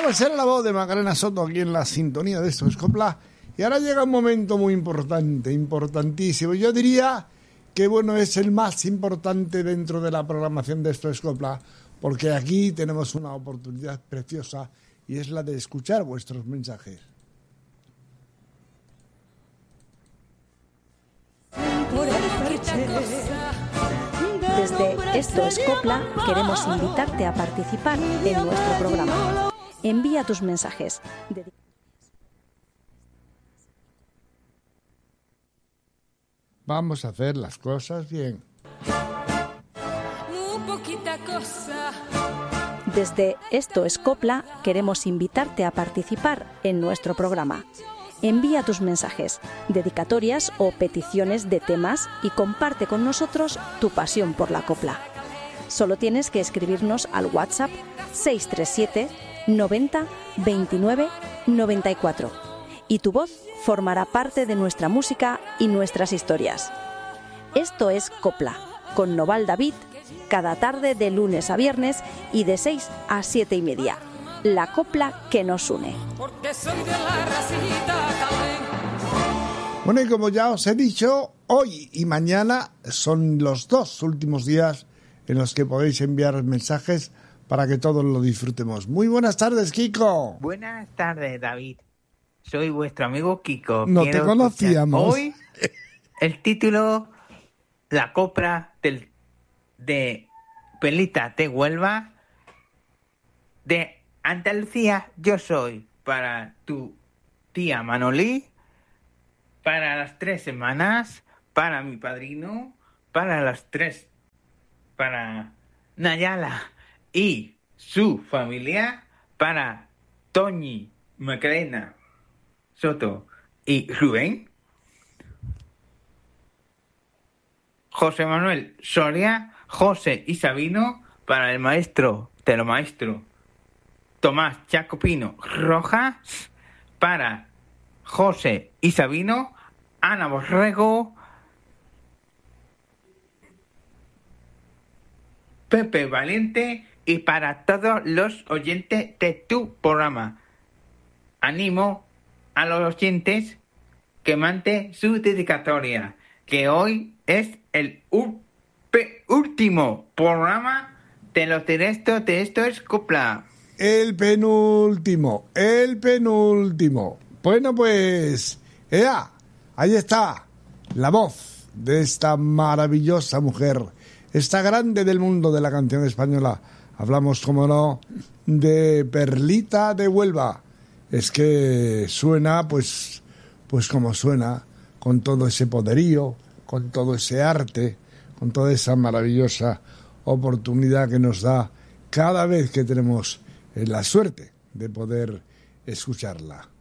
pues era la voz de Macarena Soto aquí en la sintonía de Esto es Copla. Y ahora llega un momento muy importante, importantísimo. Yo diría que, bueno, es el más importante dentro de la programación de Esto es Copla, porque aquí tenemos una oportunidad preciosa y es la de escuchar vuestros mensajes. Desde Esto es Copla queremos invitarte a participar en nuestro programa. Envía tus mensajes. Vamos a hacer las cosas bien. Desde Esto es Copla queremos invitarte a participar en nuestro programa. Envía tus mensajes, dedicatorias o peticiones de temas y comparte con nosotros tu pasión por la copla. Solo tienes que escribirnos al WhatsApp 637 90 29 94 y tu voz formará parte de nuestra música y nuestras historias. Esto es Copla, con Noval David, cada tarde de lunes a viernes y de 6 a 7 y media. La copla que nos une. Bueno, y como ya os he dicho, hoy y mañana son los 2 últimos días en los que podéis enviar mensajes para que todos lo disfrutemos. Muy buenas tardes, Kiko. Buenas tardes, David. Soy vuestro amigo Kiko. No te conocíamos. Hoy el título, la copla de Perlita de Huelva, de Andalucía, yo soy para tu tía Manolí, para las 3 semanas, para mi padrino, para las 3, para Nayala y su familia, para Toñi, Macarena Soto y Rubén, José Manuel Soria, José y Sabino, para el maestro de lo maestro Tomás Jacopino Rojas, para José y Sabino, Ana Borrego, Pepe Valiente y para todos los oyentes de tu programa. Animo a los oyentes que manden su dedicatoria, que hoy es el último programa de los directos de Esto es Copla. El penúltimo. Bueno, pues, ahí está la voz de esta maravillosa mujer, esta grande del mundo de la canción española. Hablamos, como no, de Perlita de Huelva. Es que suena, pues como suena, con todo ese poderío, con todo ese arte, con toda esa maravillosa oportunidad que nos da cada vez que tenemos la suerte de poder escucharla.